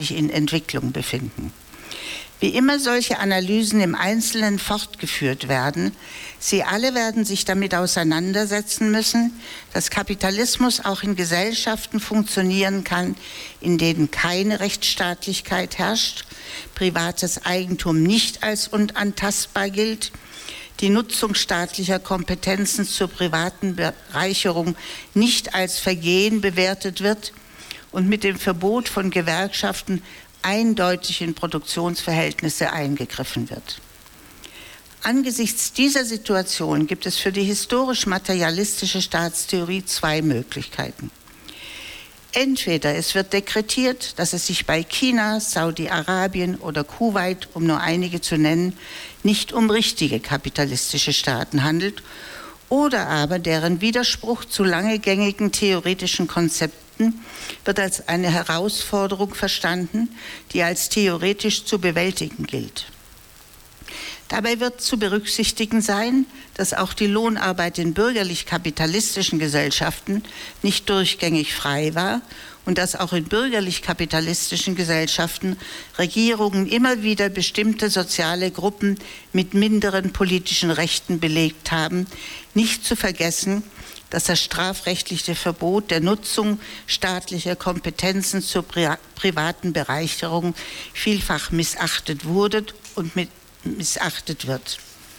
sich in Entwicklung befinden. Wie immer solche Analysen im Einzelnen fortgeführt werden, sie alle werden sich damit auseinandersetzen müssen, dass Kapitalismus auch in Gesellschaften funktionieren kann, in denen keine Rechtsstaatlichkeit herrscht, privates Eigentum nicht als unantastbar gilt, die Nutzung staatlicher Kompetenzen zur privaten Bereicherung nicht als Vergehen bewertet wird und mit dem Verbot von Gewerkschaften eindeutig in Produktionsverhältnisse eingegriffen wird. Angesichts dieser Situation gibt es für die historisch-materialistische Staatstheorie zwei Möglichkeiten. Entweder es wird dekretiert, dass es sich bei China, Saudi-Arabien oder Kuwait, um nur einige zu nennen, nicht um richtige kapitalistische Staaten handelt, oder aber deren Widerspruch zu lange gängigen theoretischen Konzepten wird als eine Herausforderung verstanden, die als theoretisch zu bewältigen gilt. Dabei wird zu berücksichtigen sein, dass auch die Lohnarbeit in bürgerlich-kapitalistischen Gesellschaften nicht durchgängig frei war und dass auch in bürgerlich-kapitalistischen Gesellschaften Regierungen immer wieder bestimmte soziale Gruppen mit minderen politischen Rechten belegt haben, nicht zu vergessen, dass das strafrechtliche Verbot der Nutzung staatlicher Kompetenzen zur privaten Bereicherung vielfach missachtet wurde und missachtet wird.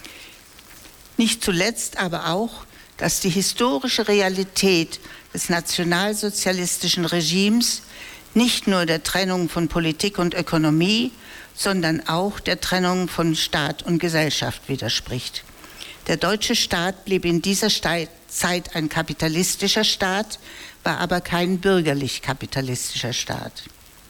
Nicht zuletzt aber auch, dass die historische Realität des nationalsozialistischen Regimes nicht nur der Trennung von Politik und Ökonomie, sondern auch der Trennung von Staat und Gesellschaft widerspricht. Der deutsche Staat blieb in dieser Zeit ein kapitalistischer Staat, war aber kein bürgerlich-kapitalistischer Staat.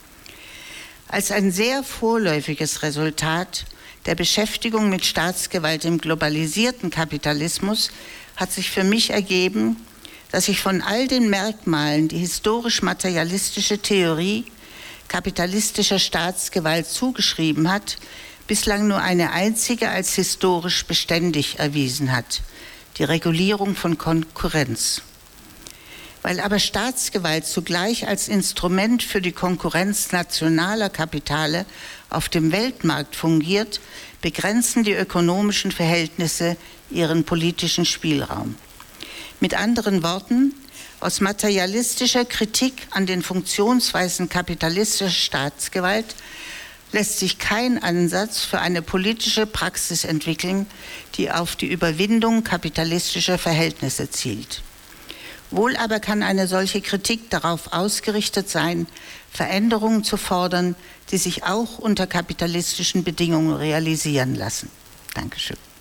Als ein sehr vorläufiges Resultat der Beschäftigung mit Staatsgewalt im globalisierten Kapitalismus hat sich für mich ergeben, dass ich von all den Merkmalen, die historisch-materialistische Theorie kapitalistischer Staatsgewalt zugeschrieben hat, bislang nur eine einzige als historisch beständig erwiesen hat: die Regulierung von Konkurrenz. Weil aber Staatsgewalt zugleich als Instrument für die Konkurrenz nationaler Kapitale auf dem Weltmarkt fungiert, begrenzen die ökonomischen Verhältnisse ihren politischen Spielraum. Mit anderen Worten, aus materialistischer Kritik an den Funktionsweisen kapitalistischer Staatsgewalt lässt sich kein Ansatz für eine politische Praxis entwickeln, die auf die Überwindung kapitalistischer Verhältnisse zielt. Wohl aber kann eine solche Kritik darauf ausgerichtet sein, Veränderungen zu fordern, die sich auch unter kapitalistischen Bedingungen realisieren lassen. Dankeschön.